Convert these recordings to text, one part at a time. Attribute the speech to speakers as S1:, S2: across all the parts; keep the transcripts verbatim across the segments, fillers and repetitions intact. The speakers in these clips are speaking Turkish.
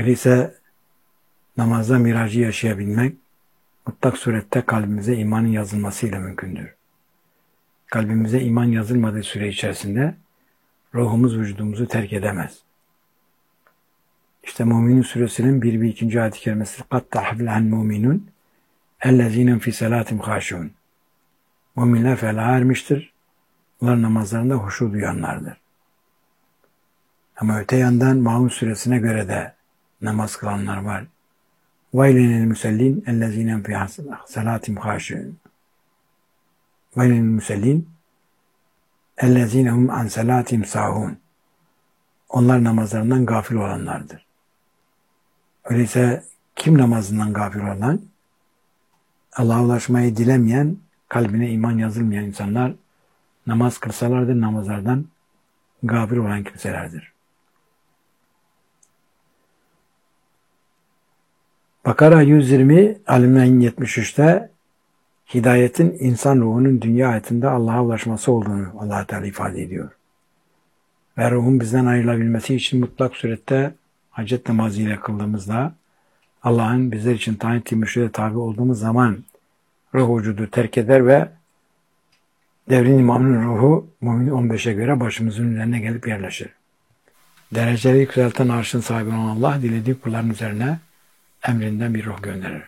S1: Öyleyse namazda miracı yaşayabilmek mutlak surette kalbimize imanın yazılmasıyla mümkündür. Kalbimize iman yazılmadığı süre içerisinde ruhumuz vücudumuzu terk edemez. İşte Mü'minun suresinin bir ve ikinci ayet-i kerimesi قَدْ تَحْفِلَهَا الْمُؤْمِنُونَ اَلَّذ۪ينَ فِي سَلَاتِمْ خَاشِعُونَ Müminler felaha ermiştir. Onlar namazlarında huşu duyanlardır. Ama öte yandan Maun suresine göre de namaz kılanlar var. وَيْلِنِ الْمُسَلِّينَ اَلَّذ۪ينَ فِي سَلَاتِمْ خَاشِعُونَ وَيْلِنِ الْمُسَلِّينَ اَلَّذ۪ينَ هُمْ عَنْ سَلَاتِمْ سَاهُونَ Onlar namazlarından gafil olanlardır. Öyleyse kim namazından gafil olan? Allah'a ulaşmayı dilemeyen, kalbine iman yazılmayan insanlar namaz kılsalardır, namazlardan gafil olan kimselerdir. Bakara yüz yirmi, Alim'in yetmiş üçte hidayetin insan ruhunun dünya hayatında Allah'a ulaşması olduğunu Allah Teala ifade ediyor. Ve ruhun bizden ayrılabilmesi için mutlak surette hacet namazı ile kıldığımızda Allah'ın bizler için tayin ettiği mürşide tabi olduğumuz zaman ruh vücudu terk eder ve devrin imamının ruhu Mümin on beşe göre başımızın üzerine gelip yerleşir. Dereceleri yükselten arşın sahibi olan Allah dilediği kulların üzerine emrinden bir ruh gönderir.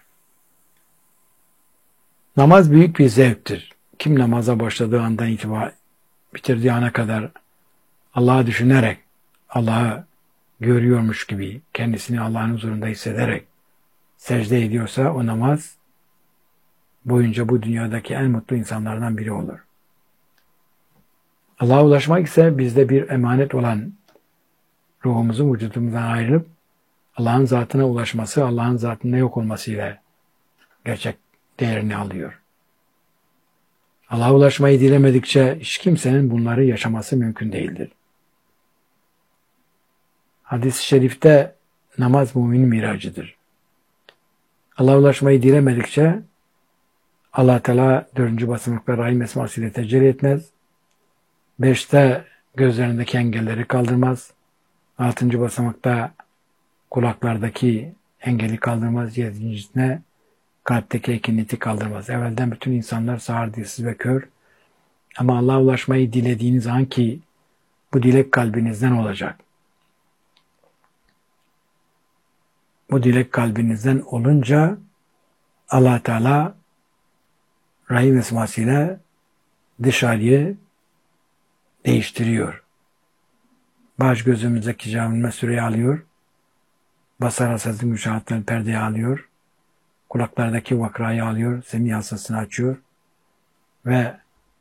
S1: Namaz büyük bir zevktir. Kim namaza başladığı andan itibaren bitirdiği ana kadar Allah'ı düşünerek, Allah'ı görüyormuş gibi, kendisini Allah'ın huzurunda hissederek secde ediyorsa o namaz boyunca bu dünyadaki en mutlu insanlardan biri olur. Allah'a ulaşmak ise bizde bir emanet olan ruhumuzun vücudumuzdan ayrılıp Allah'ın zatına ulaşması, Allah'ın zatında yok olmasıyla gerçek değerini alıyor. Allah'a ulaşmayı dilemedikçe hiç kimsenin bunları yaşaması mümkün değildir. Hadis-i şerifte namaz müminin miracıdır. Allah'a ulaşmayı dilemedikçe Allah Teala dördüncü basamakta rahim esmasıyla tecelli etmez. Beşte gözlerindeki engelleri kaldırmaz. Altıncı basamakta kulaklardaki engeli kaldırmaz. Yedincisine kalpteki ekineti kaldırmaz. Evvelden bütün insanlar sağır, dilsiz ve kör. Ama Allah'a ulaşmayı dilediğiniz an ki bu dilek kalbinizden olacak. Bu dilek kalbinizden olunca Allah Teala rahim esmasıyla dışarıyı değiştiriyor. Baş gözümüzdeki camilme süreyi alıyor. Basar hassaslık müşahatlarını perdeye alıyor. Kulaklardaki vakrayı alıyor. Semih hassasını açıyor. Ve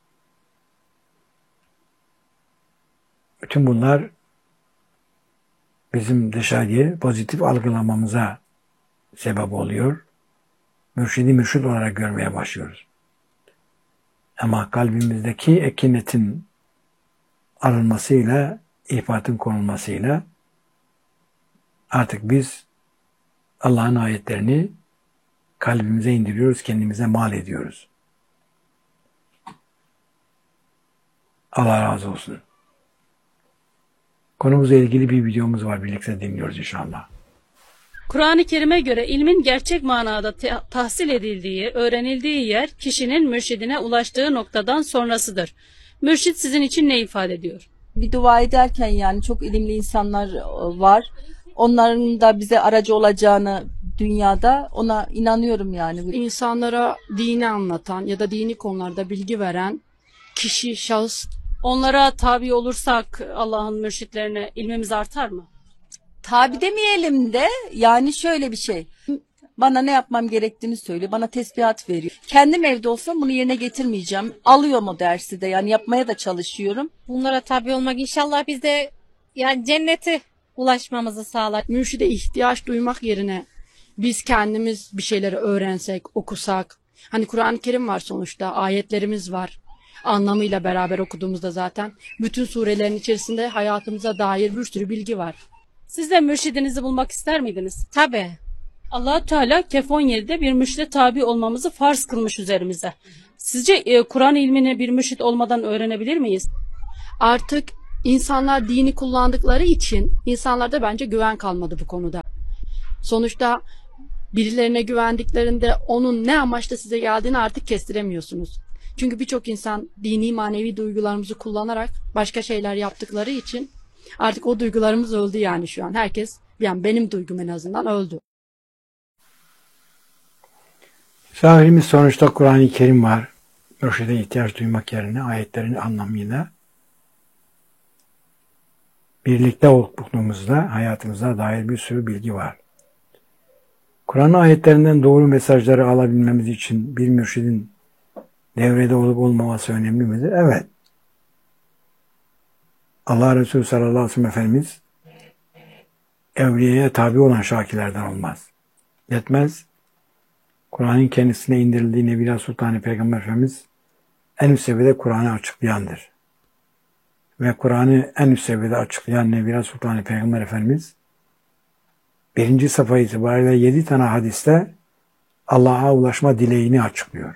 S1: bütün bunlar bizim dışarıyı pozitif algılamamıza sebep oluyor. Mürşidi mürşid olarak görmeye başlıyoruz. Ama kalbimizdeki ekinetin arınmasıyla, ihbatın konulmasıyla artık biz Allah'ın ayetlerini kalbimize indiriyoruz, kendimize mal ediyoruz. Allah razı olsun. Konumuzla ilgili bir videomuz var. Birlikte dinliyoruz inşallah.
S2: Kur'an-ı Kerim'e göre ilmin gerçek manada tahsil edildiği, öğrenildiği yer kişinin mürşidine ulaştığı noktadan sonrasıdır. Mürşid sizin için ne ifade ediyor?
S3: Bir dua ederken yani çok ilimli insanlar var. Onların da bize aracı olacağını dünyada ona inanıyorum yani.
S4: İnsanlara dini anlatan ya da dini konularda bilgi veren kişi, şahıs.
S2: Onlara tabi olursak Allah'ın mürşitlerine ilmimiz artar mı?
S3: Tabi demeyelim de yani şöyle bir şey. Bana ne yapmam gerektiğini söylüyor. Bana tesbihat veriyor. Kendim evde olsam bunu yerine getirmeyeceğim. Alıyorum o dersi de yani yapmaya da çalışıyorum.
S5: Bunlara tabi olmak inşallah bizde yani cennete ulaşmamızı sağlar.
S4: Mürşide ihtiyaç duymak yerine biz kendimiz bir şeyleri öğrensek, okusak. Hani Kur'an-ı Kerim var sonuçta, ayetlerimiz var. Anlamıyla beraber okuduğumuzda zaten bütün surelerin içerisinde hayatımıza dair bir sürü bilgi var.
S2: Siz de mürşidinizi bulmak ister miydiniz?
S5: Tabii.
S2: Allah Teala Kehf on yedide bir mürşide tabi olmamızı farz kılmış üzerimize. Sizce e, Kur'an ilmini bir mürşit olmadan öğrenebilir miyiz?
S4: Artık insanlar dini kullandıkları için insanlarda bence güven kalmadı bu konuda. Sonuçta birilerine güvendiklerinde onun ne amaçla size geldiğini artık kestiremiyorsunuz. Çünkü birçok insan dini manevi duygularımızı kullanarak başka şeyler yaptıkları için artık o duygularımız öldü yani şu an. Herkes, yani benim duygum en azından öldü.
S1: Zahirimiz sonuçta Kur'an-ı Kerim var. Mürşide ihtiyaç duymak yerine ayetlerin anlamıyla birlikte olduğumuzda hayatımıza dair bir sürü bilgi var. Kur'an ayetlerinden doğru mesajları alabilmemiz için bir mürşidin devrede olup olmaması önemli midir? Evet. Allah Resulü sallallahu aleyhi ve sellem Efendimiz evliyeye tabi olan şakirlerden olmaz. Yetmez. Kur'an'ın kendisine indirildiği Nebiler Sultanı Peygamber Efendimiz en üst seviyede Kur'an'ı açıklayandır. Ve Kur'an'ı en üst seviyede açıklayan Nebiler Sultanı Peygamber Efendimiz birinci sayfa itibariyle yedi tane hadiste Allah'a ulaşma dileğini açıklıyor.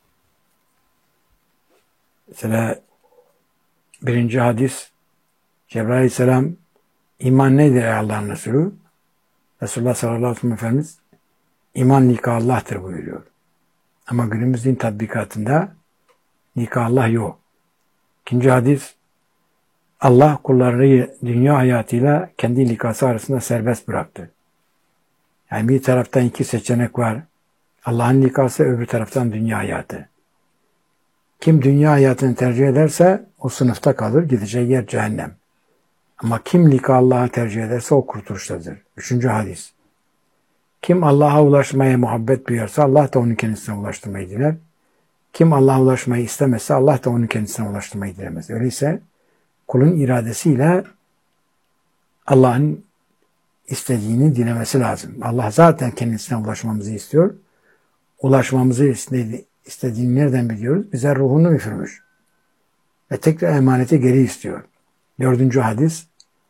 S1: Mesela birinci hadis Cebrail Aleyhisselam iman nedir ey Allah'ın Resulü? Resulullah sallallahu aleyhi ve sellem Efendimiz iman nikah Allah'tır buyuruyor. Ama günümüz din tatbikatında nikah Allah yok. İkinci hadis Allah kullarını dünya hayatıyla kendi nikahı arasında serbest bıraktı. Yani bir taraftan iki seçenek var. Allah'ın nikahı, öbür taraftan dünya hayatı. Kim dünya hayatını tercih ederse o sınıfta kalır, gideceği yer cehennem. Ama kim nikah Allah'ı tercih ederse o kurtuluştadır. Üçüncü hadis. Kim Allah'a ulaşmaya muhabbet duyarsa Allah da onun kendisine ulaştırmayı diler. Kim Allah'a ulaşmayı istemezse Allah da onun kendisine ulaştırmayı dilemez. Öyleyse kulun iradesiyle Allah'ın istediğini dilemesi lazım. Allah zaten kendisine ulaşmamızı istiyor. Ulaşmamızı istediğini nereden biliyoruz? Bize ruhunu üfürmüş. Ve tekrar emaneti geri istiyor. Dördüncü hadis.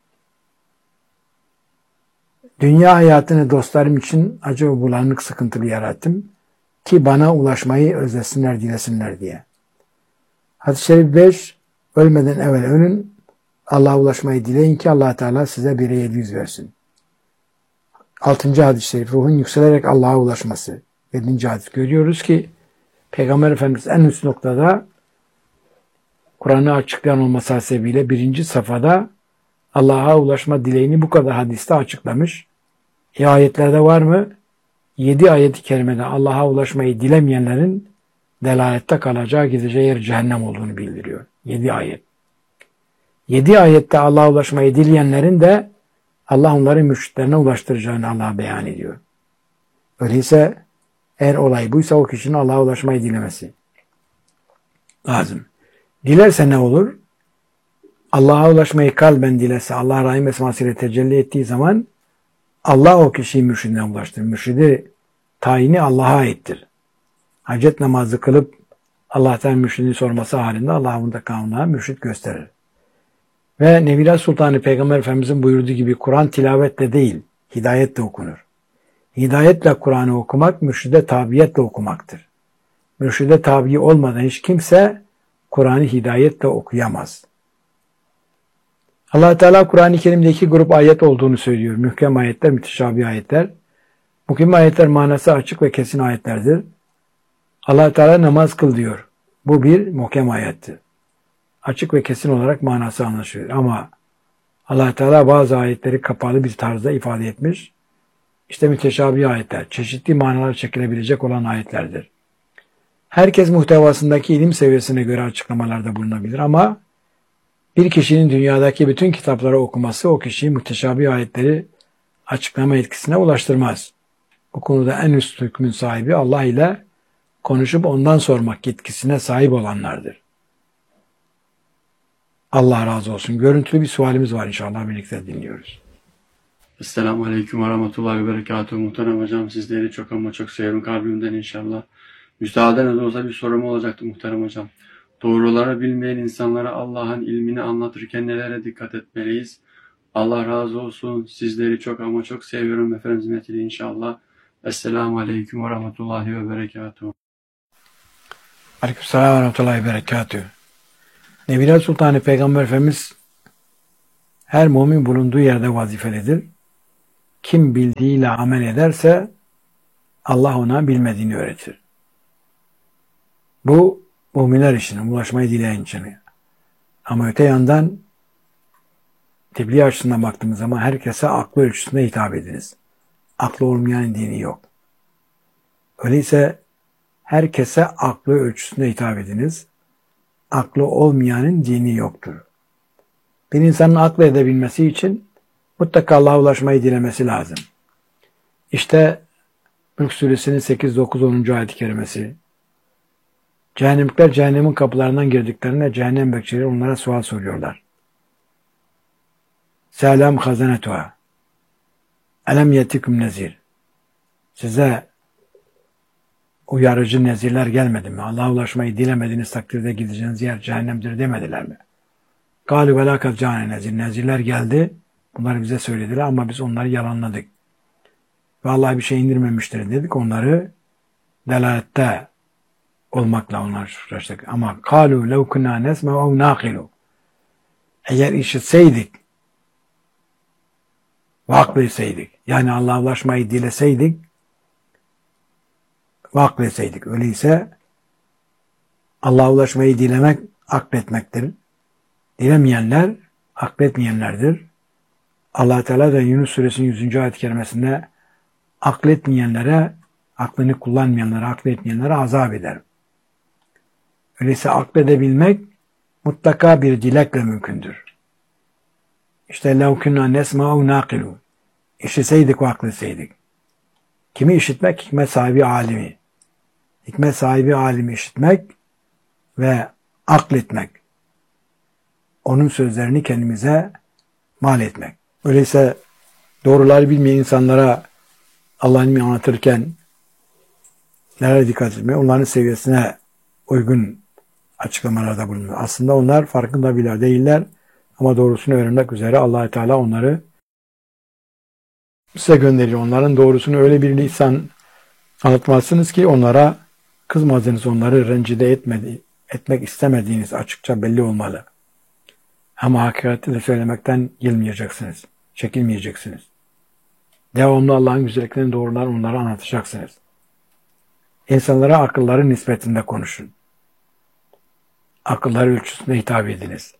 S1: Dünya hayatını dostlarım için acı ve bulanık sıkıntılı yarattım ki bana ulaşmayı özlesinler, dilesinler diye. Hadis-i şerif beş. Ölmeden evvel ölün. Allah'a ulaşmayı dileyin ki Allah Teala size bire yedi yüz versin. Altıncı hadis-i şerif ruhun yükselerek Allah'a ulaşması. Yedinci hadis görüyoruz ki Peygamber Efendimiz en üst noktada Kur'an'ı açıklayan olması hasebiyle birinci safhada Allah'a ulaşma dileğini bu kadar hadiste açıklamış. E ayetlerde var mı? Yedi ayet-i kerimede Allah'a ulaşmayı dilemeyenlerin delalette kalacağı, gideceği yer cehennem olduğunu bildiriyor. Yedi ayet. Yedi ayette Allah'a ulaşmayı dileyenlerin de Allah onları mürşitlerine ulaştıracağını Allah beyan ediyor. Öyleyse eğer olay buysa o kişinin Allah'a ulaşmayı dilemesi lazım. Dilerse ne olur? Allah'a ulaşmayı kalben dilerse, Allah Rahim esmasıyla tecelli ettiği zaman Allah o kişiyi mürşidine ulaştırır. Mürşidi tayini Allah'a aittir. Hacet namazı kılıp Allah'tan mürşidini sorması halinde Allah bunda kavmına mürşid gösterir. Ve Nebiler Sultanı Peygamber Efendimizin buyurduğu gibi Kur'an tilavetle değil, hidayetle okunur. Hidayetle Kur'an'ı okumak, mürşide tabiyetle okumaktır. Mürşide tabi olmadan hiç kimse Kur'an'ı hidayetle okuyamaz. Allah Teala Kur'an-ı Kerim'de iki grup ayet olduğunu söylüyor. Mühkem ayetler, müteşabih ayetler. Muhkem ayetler manası açık ve kesin ayetlerdir. Allah Teala namaz kıl diyor. Bu bir muhkem ayettir. Açık ve kesin olarak manası anlaşılıyor. Ama Allah Teala bazı ayetleri kapalı bir tarzda ifade etmiş. İşte müteşabih ayetler, çeşitli manalar çekilebilecek olan ayetlerdir. Herkes muhtevasındaki ilim seviyesine göre açıklamalarda bulunabilir ama bir kişinin dünyadaki bütün kitapları okuması o kişiyi müteşabih ayetleri açıklama etkisine ulaştırmaz. Bu konuda en üst hükmün sahibi Allah ile konuşup ondan sormak yetkisine sahip olanlardır. Allah razı olsun. Görüntülü bir sualimiz var inşallah birlikte dinliyoruz.
S6: Esselamu Aleyküm ve Rahmetullahi ve Berekatuhu. Muhterem hocam sizleri çok ama çok seviyorum kalbimden inşallah. Müsaadenle de olsa bir sorum olacaktı muhterem hocam. Doğruları bilmeyen insanlara Allah'ın ilmini anlatırken nelere dikkat etmeliyiz? Allah razı olsun. Sizleri çok ama çok seviyorum efendim hizmetiyle inşallah. Esselamu Aleyküm ve Rahmetullahi ve Berekatuhu.
S1: Aleykümselam ve Rahmetullahi ve Berekatuhu. Nebiler Sultanı Peygamber Efendimiz her mümin bulunduğu yerde vazifelidir. kim bildiğiyle amel ederse Allah ona bilmediğini öğretir. Bu müminler için, ulaşmayı dileyen için. Ama öte yandan tebliğ açısından baktığımız zaman herkese aklı ölçüsünde hitap ediniz. Aklı olmayan dini yok. Öyleyse herkese aklı ölçüsünde hitap ediniz. Aklı olmayanın dini yoktur. Bir insanın aklı edebilmesi için mutlaka Allah'a ulaşmayı dilemesi lazım. İşte Mülk Suresinin sekiz, dokuz, onuncu ayet-i kerimesi. Cehennemlikler cehennemin kapılarından girdiklerinde cehennem bekçileri onlara sual soruyorlar. Selam hazanetuha. Elem yetikum nezir. Size uyarıcı nezirler gelmedi mi? Allah'a ulaşmayı dilemediğiniz takdirde gideceğiniz yer cehennemdir demediler mi? Galu ve lakat cane nezir. Nezirler geldi. Bunları bize söylediler ama biz onları yalanladık. Ve Allah bir şey indirmemiştir dedik. Onları delalette olmakla onlar suçlaştık. Ama kalu lev kunna nesme'u naqilu. Eğer işitseydik ve akletseydik, yani Allah'a ulaşmayı dileseydik ve akletseydik. Öyleyse Allah'a ulaşmayı dilemek akletmektir. Dilemeyenler akletmeyenlerdir. Allah Teala da Yunus Suresinin yüzüncü ayet-i kerimesinde akletmeyenlere, aklını kullanmayanlara, akletmeyenlere azap eder. Öyleyse akledebilmek mutlaka bir dilekle mümkündür. İşte لَوْ كُنَّا نَسْمَعُ نَاقِلُ. İşitseydik ve akletseydik. Kimi işitmek? Hikmet sahibi alimi. Hikmet sahibi alimi işitmek ve akletmek. Onun sözlerini kendimize mal etmek. Öyleyse doğruları bilmeyen insanlara Allah'ın ilmini anlatırken nereye dikkat etmeye? Onların seviyesine uygun açıklamalarda bulunuyor. Aslında onlar farkında bile değiller ama doğrusunu öğrenmek üzere Allah Teala onları size gönderiyor. Onların doğrusunu öyle bir lisan anlatmazsınız ki onlara kızmadığınız, onları rencide etmedi, etmek istemediğiniz açıkça belli olmalı. Ama hakikati de söylemekten yılmayacaksınız. Çekinmeyeceksiniz. Devamlı Allah'ın güzelliklerini doğrular onlara anlatacaksınız. İnsanlara akılları nispetinde konuşun. Akılları ölçüsünde hitap ediniz.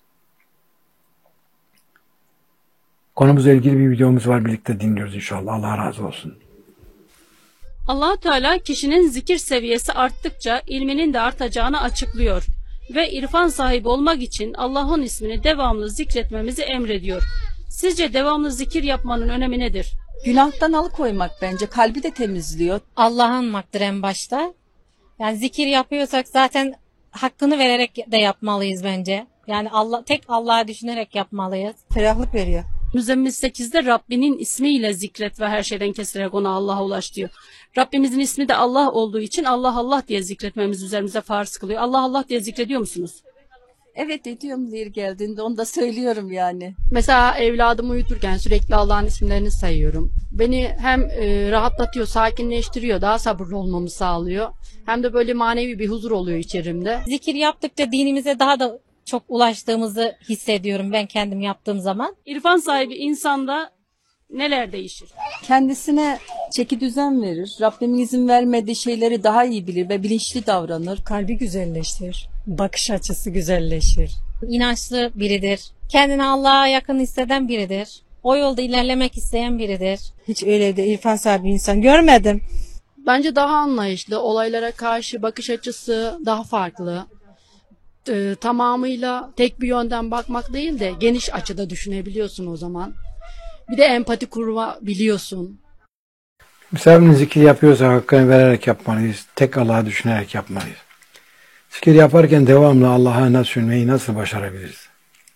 S1: Konumuzla ilgili bir videomuz var. Birlikte dinliyoruz inşallah. Allah razı olsun.
S2: Allah Teala kişinin zikir seviyesi arttıkça ilminin de artacağını açıklıyor ve irfan sahibi olmak için Allah'ın ismini devamlı zikretmemizi emrediyor. Sizce devamlı zikir yapmanın önemi nedir?
S3: Günahtan alıkoymak bence. Kalbi de temizliyor.
S5: Allah'ı anmaktır en başta. Yani zikir yapıyorsak zaten hakkını vererek de yapmalıyız bence. Yani Allah tek Allah'ı düşünerek yapmalıyız.
S3: Ferahlık veriyor.
S2: Müzzemmil sekizde Rabbinin ismiyle zikret ve her şeyden kesilerek ona Allah'a ulaş diyor. Rabbimizin ismi de Allah olduğu için Allah Allah diye zikretmemiz üzerimize farz kılıyor. Allah Allah diye zikrediyor musunuz?
S3: Evet ediyorum zehir geldiğinde onu da söylüyorum yani.
S4: Mesela evladımı uyuturken sürekli Allah'ın isimlerini sayıyorum. Beni hem e, rahatlatıyor, sakinleştiriyor, daha sabırlı olmamı sağlıyor. Hem de böyle manevi bir huzur oluyor içerimde.
S5: Zikir yaptıkça dinimize daha da çok ulaştığımızı hissediyorum ben kendim yaptığım zaman.
S2: İrfan sahibi insanda neler değişir?
S3: Kendisine çeki düzen verir. Rabbimin izin vermediği şeyleri daha iyi bilir ve bilinçli davranır.
S7: Kalbi güzelleşir. Bakış açısı güzelleşir.
S5: İnançlı biridir. Kendini Allah'a yakın hisseden biridir. O yolda ilerlemek isteyen biridir.
S7: Hiç öyle de irfan sahibi insan görmedim.
S4: Bence daha anlayışlı, olaylara karşı bakış açısı daha farklı. Ee, tamamıyla tek bir yönden bakmak değil de geniş açıda düşünebiliyorsun o zaman. Bir de empati kurabiliyorsun.
S1: Misafirinin zikir yapıyorsa hakkını vererek yapmalıyız. Tek Allah'ı düşünerek yapmalıyız. Zikir yaparken devamlı Allah'a nasıl düşünmeyi nasıl başarabiliriz?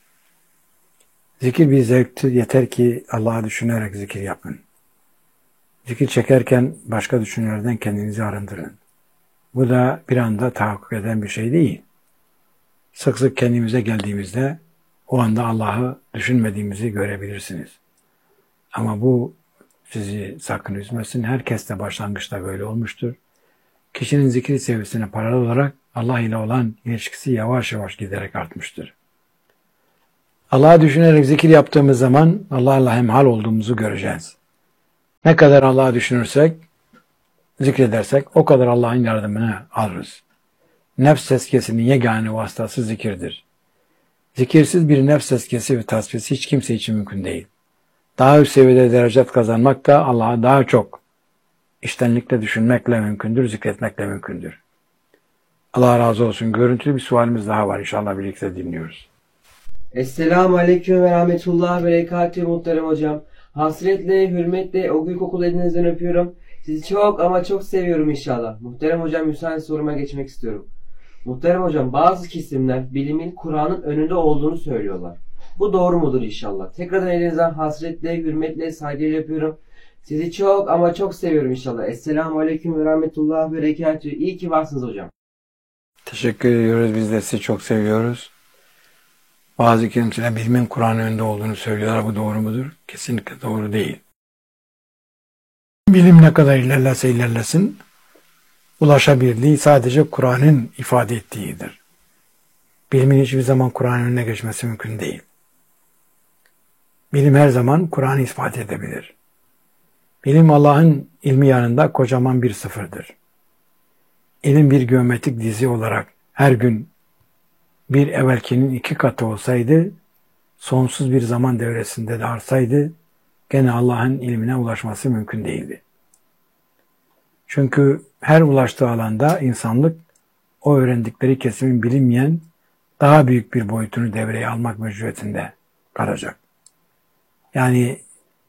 S1: Zikir bir zevktir. Yeter ki Allah'ı düşünerek zikir yapın. Zikir çekerken başka düşüncelerden kendinizi arındırın. Bu da bir anda tahakkuk eden bir şey değil. Sık sık kendimize geldiğimizde o anda Allah'ı düşünmediğimizi görebilirsiniz. Ama bu sizi sakın üzmesin. Herkes de başlangıçta böyle olmuştur. Kişinin zikir seviyesine paralel olarak Allah ile olan ilişkisi yavaş yavaş giderek artmıştır. Allah'ı düşünerek zikir yaptığımız zaman Allah'la hemhal olduğumuzu göreceğiz. Ne kadar Allah'ı düşünürsek, zikredersek o kadar Allah'ın yardımını alırız. Nefs tezkiyesinin yegane vasıtası zikirdir. Zikirsiz bir nefs tezkiyesi ve tasfiyesi hiç kimse için mümkün değil. Daha üst seviyede derecet kazanmak da Allah'a daha çok içtenlikle düşünmekle mümkündür, zikretmekle mümkündür. Allah razı olsun. Görüntülü bir sualimiz daha var. İnşallah birlikte dinliyoruz.
S8: Esselamu Aleyküm ve Rahmetullah ve Berekatühü muhterem hocam. Hasretle, hürmetle o gül kokulu elinizden öpüyorum. Sizi çok ama çok seviyorum inşallah. Muhterem hocam, müsaade soruma geçmek istiyorum. Muhterem hocam, bazı kesimler bilimin Kur'an'ın önünde olduğunu söylüyorlar. Bu doğru mudur inşallah? Tekrardan elinizden hasretle, hürmetle, saygıyla öpüyorum. Sizi çok ama çok seviyorum inşallah. Esselamu Aleyküm ve Rahmetullah ve Berekatühü. İyi ki varsınız hocam.
S1: Teşekkür ediyoruz. Biz de sizi çok seviyoruz. Bazı kimseler bilimin Kur'an'ın önünde olduğunu söylüyorlar. Bu doğru mudur? Kesinlikle doğru değil. Bilim ne kadar ilerlerse ilerlesin, ulaşabildiği sadece Kur'an'ın ifade ettiğidir. Bilimin hiçbir zaman Kur'an'ın önüne geçmesi mümkün değil. Bilim her zaman Kur'an'ı ispat edebilir. Bilim Allah'ın ilmi yanında kocaman bir sıfırdır. İlim bir geometrik dizi olarak her gün bir evvelkinin iki katı olsaydı, sonsuz bir zaman devresinde de artsaydı, gene Allah'ın ilmine ulaşması mümkün değildi. Çünkü her ulaştığı alanda insanlık o öğrendikleri kesimin bilinmeyen daha büyük bir boyutunu devreye almak mecburiyetinde kalacak. Yani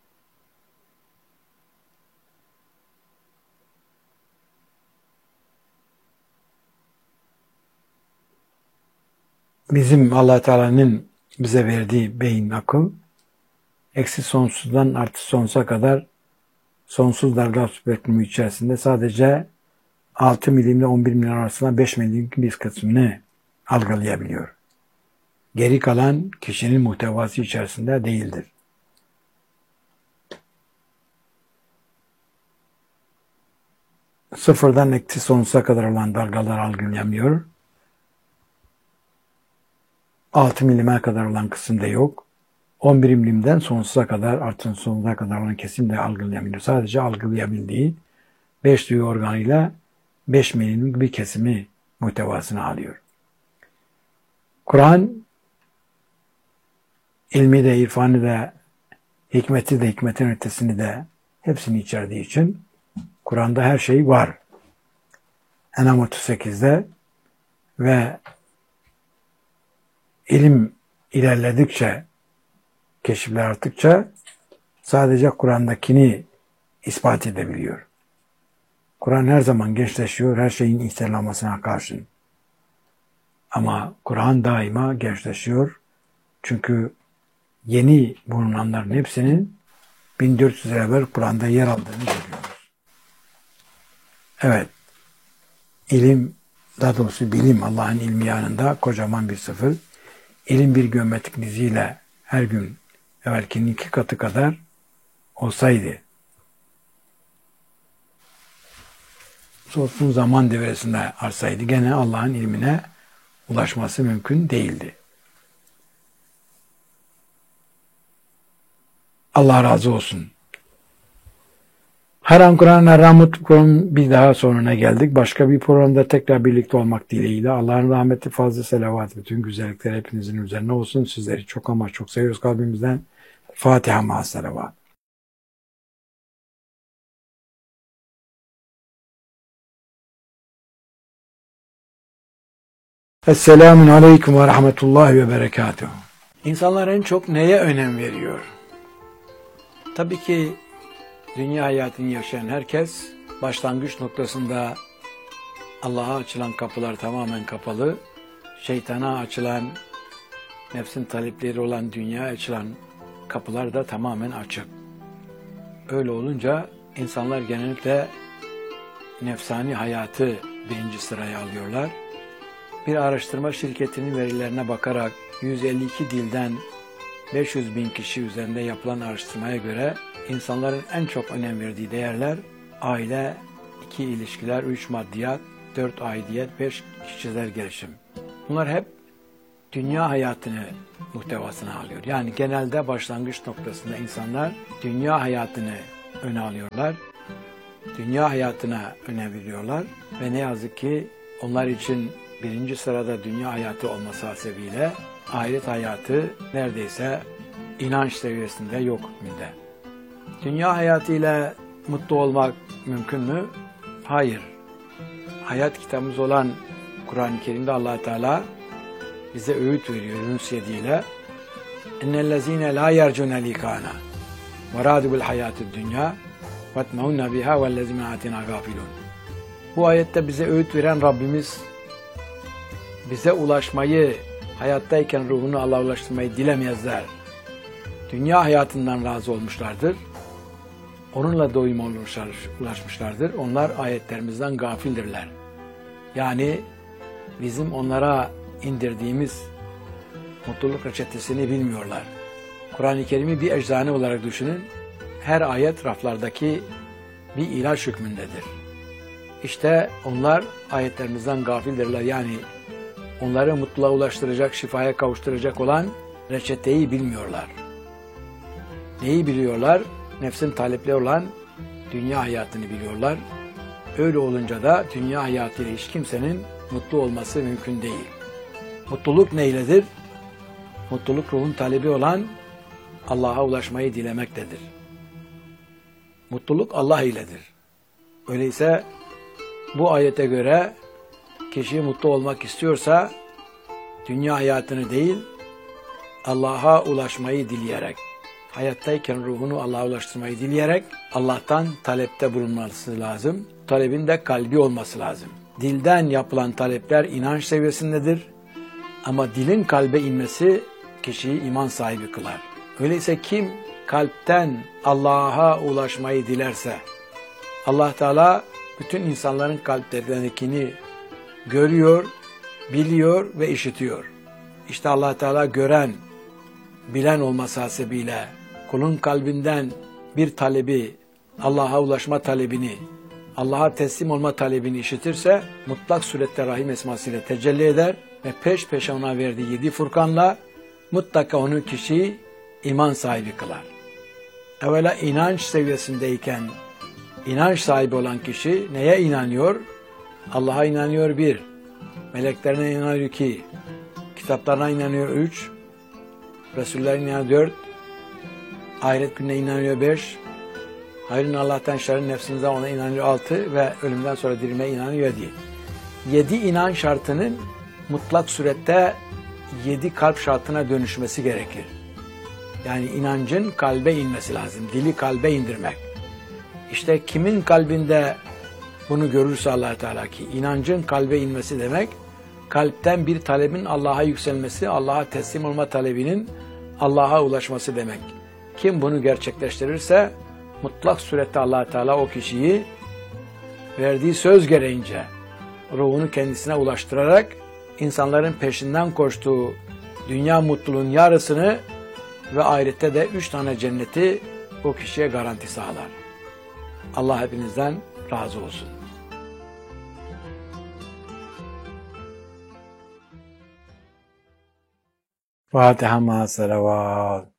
S1: bizim Allah Teala'nın bize verdiği beyin, akıl, eksi sonsuzdan artı sonsuza kadar sonsuz dalga spektrümü içerisinde sadece altı milimle on bir milim arasında beş milim bir kısmını algılayabiliyor. Geri kalan kişinin muhtevası içerisinde değildir. Sıfırdan eksi sonsuza kadar olan dalgalar algılayamıyor. altı milime kadar olan kısımda yok. on bir milimden sonsuza kadar, artın sonsuza kadar olan kesim de algılayamıyor. Sadece algılayabildiği beş duyu organıyla beş milimlik bir kesimi muhtevasını alıyor. Kur'an ilmi de, irfanı da, hikmeti de, hikmetin ötesini de hepsini içerdiği için Kur'an'da her şey var. En'am otuz sekizde ve ilim ilerledikçe, keşifler arttıkça sadece Kur'an'dakini ispat edebiliyor. Kur'an her zaman gençleşiyor, her şeyin ihtilamasına karşın. Ama Kur'an daima gençleşiyor. Çünkü yeni bulunanların hepsinin bin dört yüz evvel Kur'an'da yer aldığını görüyoruz. Evet, ilim, daha doğrusu bilim Allah'ın ilmi yanında kocaman bir sıfır. İlim bir geometrik diziyle her gün evvelkinin iki katı kadar olsaydı, sonsuz zaman devresinde artsaydı gene Allah'ın ilmine ulaşması mümkün değildi. Allah razı olsun. Her an Kur'an, her an mutlu Kur'an bir daha sonuna geldik. Başka bir programda tekrar birlikte olmak dileğiyle. Allah'ın rahmeti, fazla selavat, bütün güzellikler hepinizin üzerine olsun. Sizleri çok ama çok seviyoruz kalbimizden. Fatiha ma'as selavat. Esselamun Aleyküm ve Rahmetullahi ve Berekatuhu. İnsanlar en çok neye önem veriyor? Tabii ki dünya hayatını yaşayan herkes başlangıç noktasında Allah'a açılan kapılar tamamen kapalı, şeytana açılan, nefsin talepleri olan dünyaya açılan kapılar da tamamen açık. Öyle olunca insanlar genellikle nefsani hayatı birinci sıraya alıyorlar. Bir araştırma şirketinin verilerine bakarak yüz elli iki dilden beş yüz bin kişi üzerinde yapılan araştırmaya göre insanların en çok önem verdiği değerler aile, iki ilişkiler, üç maddiyat, dört aidiyet, beş kişisel gelişim. Bunlar hep dünya hayatını muhtevasına alıyor. Yani genelde başlangıç noktasında insanlar dünya hayatını öne alıyorlar. Dünya hayatına önem veriyorlar ve ne yazık ki onlar için birinci sırada dünya hayatı olması hasebiyle ahiret hayatı neredeyse inanç seviyesinde yok hükmünde. Dünya hayatıyla mutlu olmak mümkün mü? Hayır. Hayat kitabımız olan Kur'an-ı Kerim'de Allah Teala bize öğüt veriyor Yunus yedi ile. İnnellezîne lâ yercûne likâna ve râdû bil hayâtid dünya vetmeûnne bihâ vellezîne âtinâ gâfilûn. Bu ayette bize öğüt veren Rabbimiz bize ulaşmayı, hayattayken ruhunu Allah'a ulaştırmayı dilemezler. Dünya hayatından razı olmuşlardır. Onunla doyum olmuşlar, ulaşmışlardır. Onlar ayetlerimizden gafildirler. Yani bizim onlara indirdiğimiz mutluluk reçetesini bilmiyorlar. Kur'an-ı Kerim'i bir eczane olarak düşünün. Her ayet raflardaki bir ilaç hükmündedir. İşte onlar ayetlerimizden gafildirler. Yani onları mutluluğa ulaştıracak, şifaya kavuşturacak olan reçeteyi bilmiyorlar. Neyi biliyorlar? Nefsin talepleri olan dünya hayatını biliyorlar. Öyle olunca da dünya hayatıyla hiç kimsenin mutlu olması mümkün değil. Mutluluk neyledir? Mutluluk ruhun talebi olan Allah'a ulaşmayı dilemektedir. Mutluluk Allah iledir. Öyleyse bu ayete göre kişi mutlu olmak istiyorsa dünya hayatını değil Allah'a ulaşmayı dileyerek, hayattayken ruhunu Allah'a ulaştırmayı dileyerek Allah'tan talepte bulunması lazım. Talebin de kalbi olması lazım. Dilden yapılan talepler inanç seviyesindedir. Ama dilin kalbe inmesi kişiyi iman sahibi kılar. Öyleyse kim kalpten Allah'a ulaşmayı dilerse Allah Teala bütün insanların kalplerindekini görüyor, biliyor ve işitiyor. İşte Allah Teala gören, bilen olması hasebiyle kulun kalbinden bir talebi, Allah'a ulaşma talebini, Allah'a teslim olma talebini işitirse mutlak surette Rahim esmasıyla tecelli eder ve peş peşe ona verdiği yedi Furkan'la mutlaka onu kişiyi iman sahibi kılar. Evvela inanç seviyesindeyken inanç sahibi olan kişi neye inanıyor? Allah'a inanıyor bir, meleklerine inanıyor iki, kitaplarına inanıyor üç, Resullerine inanıyor dört, ahiret gününe inanıyor beş, hayrın Allah'tan şerrin nefsinize ona inanıyor altı ve ölümden sonra dirilmeye inanıyor yedi. Yedi inanç şartının mutlak surette yedi kalp şartına dönüşmesi gerekir. Yani inancın kalbe inmesi lazım. Dili kalbe indirmek. İşte kimin kalbinde bunu görürse Allah Teala ki inancın kalbe inmesi demek, kalpten bir talebin Allah'a yükselmesi, Allah'a teslim olma talebinin Allah'a ulaşması demek. Kim bunu gerçekleştirirse mutlak surette Allah Teala o kişiyi verdiği söz gereğince ruhunu kendisine ulaştırarak insanların peşinden koştuğu dünya mutluluğun yarısını ve ahirette de üç tane cenneti o kişiye garanti sağlar. Allah hepinizden razı olsun. Fatiha ma salavat.